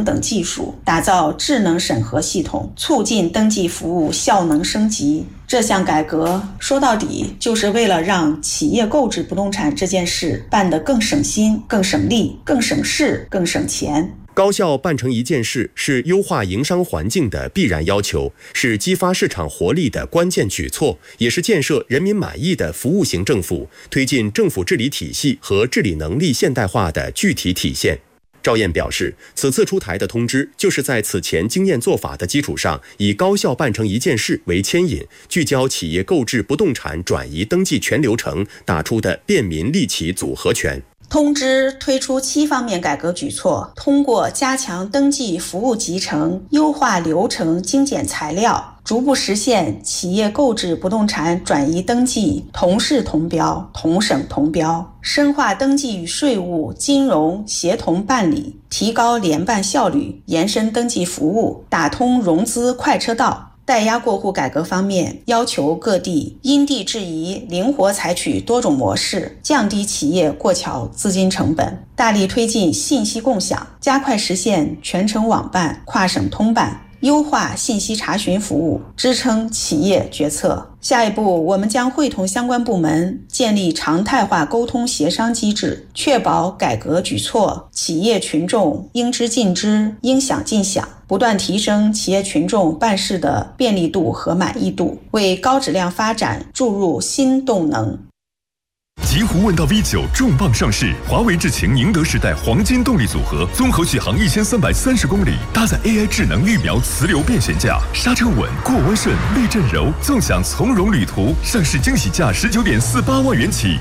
层等技术，打造智能审核系统，促进登记服务效能升级。这项改革说到底就是为了让企业购置不动产这件事办得更省心、更省力、更省事、更省钱。 高效办成一件事是优化营商环境的必然要求，是激发市场活力的关键举措，也是建设人民满意的服务型政府、推进政府治理体系和治理能力现代化的具体体现。赵燕表示，此次出台的通知就是在此前经验做法的基础上，以高效办成一件事为牵引，聚焦企业购置不动产转移登记全流程打出的便民利企组合拳。 通知推出7方面改革举措，通过加强登记服务集成、优化流程精简材料，逐步实现企业购置不动产转移登记同市同标、同省同标，深化登记与税务、金融协同办理，提高联办效率，延伸登记服务，打通融资快车道。代押过户改革方面，要求各地因地制宜，灵活采取多种模式，降低企业过桥资金成本，大力推进信息共享，加快实现全程网办、跨省通办，优化信息查询服务，支撑企业决策。下一步，我们将会同相关部门建立常态化沟通协商机制，确保改革举措企业群众应知尽知、应享尽享，不断提升企业群众办事的便利度和满意度，为高质量发展注入新动能。 极狐问道 V9 重磅上市，华为智擎宁德时代黄金动力组合，综合续航1330公里，搭载 AI 智能预瞄磁流变悬架，刹车稳，过弯顺，避震柔，纵享从容旅途。上市惊喜价19.48万元起。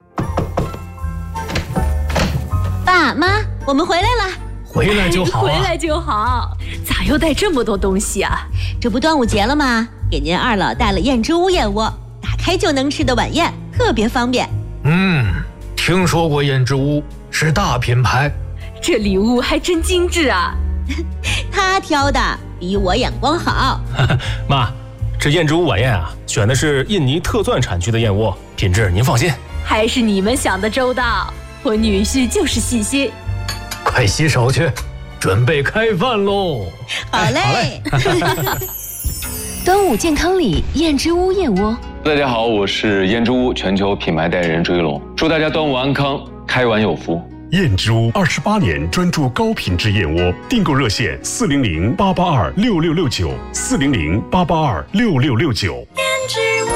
爸妈，我们回来了。 回来就好啊， 回来就好。咋又带这么多东西啊？ 这不端午节了吗？给您二老带了燕之屋燕窝，打开就能吃的晚宴，特别方便。 听说过燕之屋，是大品牌。 这礼物还真精致啊。 他挑的比我眼光好。 妈，这燕之屋晚宴啊，选的是印尼特钻产区的燕窝，品质您放心。 还是你们想的周到，我女婿就是细心。 快洗手去，准备开饭喽。 好嘞。 端午健康礼，燕之屋燕窝。 大家好，我是燕之屋全球品牌代言人追龙，祝大家端午安康，开碗有福。 燕之屋28年专注高品质燕窝，订购热线400-882-6669，400-882-6669。燕之屋。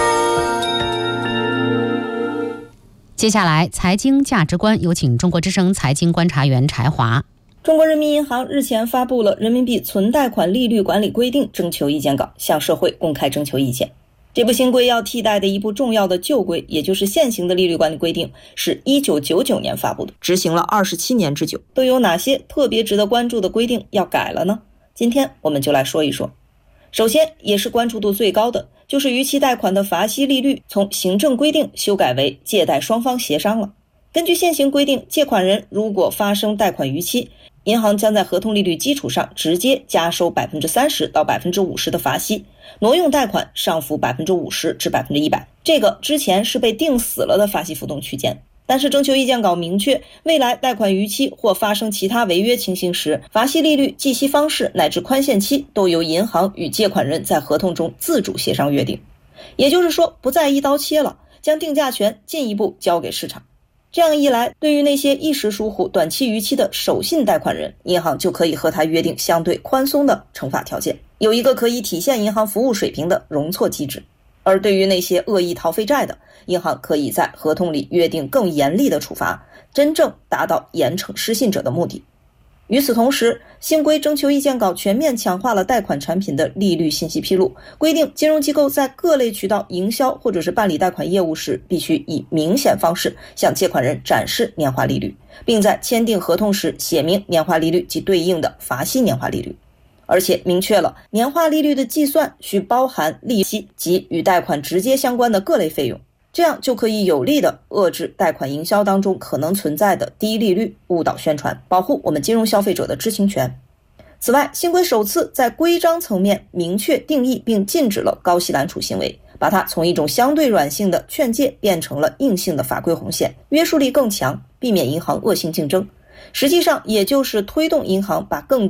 接下来，财经价值观，有请中国之声财经观察员柴华。 中国人民银行日前发布了人民币存贷款利率管理规定征求意见稿，向社会公开征求意见。这部新规要替代的一部重要的旧规，也就是现行的利率管理规定，是1999年发布的，执行了27年之久。都有哪些特别值得关注的规定要改了呢？今天我们就来说一说。首先，也是关注度最高的，就是逾期贷款的罚息利率从行政规定修改为借贷双方协商了。根据现行规定，借款人如果发生贷款逾期，银行将在合同利率基础上直接加收30%到50%的罚息，挪用贷款上浮50%至100%。这个之前是被定死了的罚息浮动区间。但是征求意见稿明确，未来贷款逾期或发生其他违约情形时，罚息利率、计息方式乃至宽限期都由银行与借款人在合同中自主协商约定。也就是说，不再一刀切了，将定价权进一步交给市场。这样一来，对于那些一时疏忽、短期逾期的守信贷款人，银行就可以和他约定相对宽松的惩罚条件，有一个可以体现银行服务水平的容错机制。而对于那些恶意逃废债的，银行可以在合同里约定更严厉的处罚，真正达到严惩失信者的目的。与此同时，新规征求意见稿全面强化了贷款产品的利率信息披露，规定金融机构在各类渠道营销或者是办理贷款业务时，必须以明显方式向借款人展示年化利率，并在签订合同时写明年化利率及对应的罚息年化利率。而且明确了年化利率的计算需包含利息及与贷款直接相关的各类费用，这样就可以有力地遏制贷款营销当中可能存在的低利率误导宣传，保护我们金融消费者的知情权。此外，新规首次在规章层面明确定义并禁止了高息揽储行为，把它从一种相对软性的劝诫变成了硬性的法规红线，约束力更强，避免银行恶性竞争。实际上也就是推动银行把更